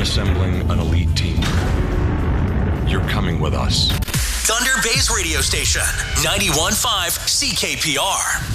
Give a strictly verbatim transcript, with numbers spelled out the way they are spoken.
assembling an elite team. You're coming with us. Thunder Bay's radio station, ninety-one point five C K P R.